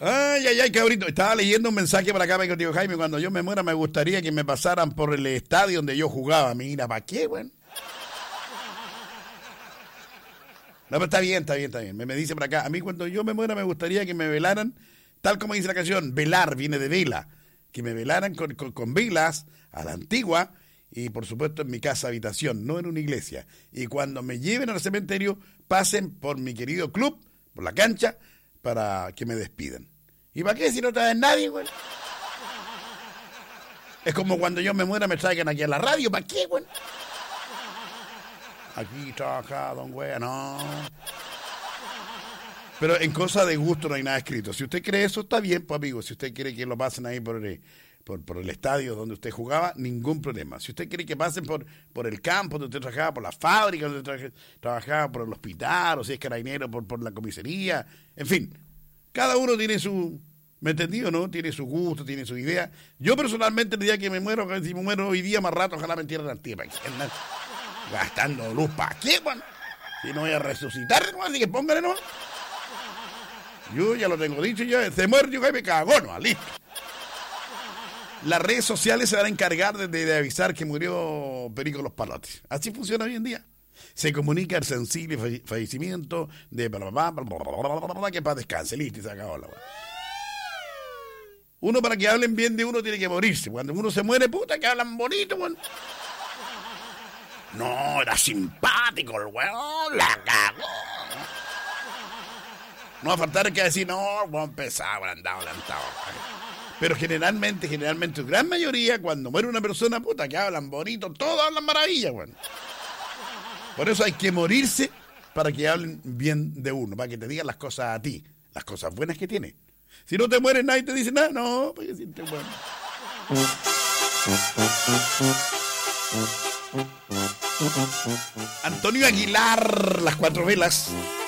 Ay, ay, ay, cabrito. Estaba leyendo un mensaje para acá, me dijo, Jaime, cuando yo me muera me gustaría que me pasaran por el estadio donde yo jugaba. Mira, ¿para qué, güey? No, pero está bien. Me dice por acá, a mí cuando yo me muera me gustaría que me velaran, tal como dice la canción, velar viene de vela. Que me velaran con velas a la antigua y, por supuesto, en mi casa habitación, no en una iglesia. Y cuando me lleven al cementerio, pasen por mi querido club, por la cancha, para que me despidan. ¿Y para qué si no traen nadie, güey? Es como cuando yo me muera me traigan aquí a la radio. ¿Para qué, güey? Aquí trabaja don güey, no. Pero en cosa de gusto no hay nada escrito. Si usted cree eso, está bien, pues, amigo. Si usted quiere que lo pasen ahí por el estadio donde usted jugaba, ningún problema. Si usted quiere que pasen por el campo donde usted trabajaba, por la fábrica donde usted trabajaba, por el hospital, o si es carabinero, por la comisaría, en fin. Cada uno tiene su, ¿me entendió, no? Tiene su gusto, tiene su idea. Yo personalmente, el día que me muero, si me muero hoy día, más rato, ojalá me entierren al tierra. Gastando luz, ¿para qué, bueno? Si no voy a resucitar, ¿no? Así que póngale, ¿no? Yo ya lo tengo dicho, ya se muere, yo me cago, no, listo. Las redes sociales se van a encargar de avisar que murió Perico Los Palotes. Así funciona hoy en día. Se comunica el sensible fallecimiento de que para descanse, listo, y se acabó la. Uno, para que hablen bien de uno, tiene que morirse. Cuando uno se muere, puta, que hablan bonito, weón. No, era simpático el weón, la cagó. No va a faltar que decir, no, weón pesado, andado. Pero generalmente, gran mayoría, cuando muere una persona, puta, que hablan bonito, todos hablan maravilla, weón. Por eso hay que morirse para que hablen bien de uno, para que te digan las cosas a ti, las cosas buenas que tiene. Si no te mueres, nadie te dice nada, no, porque sientes bueno. Antonio Aguilar, Las Cuatro Velas.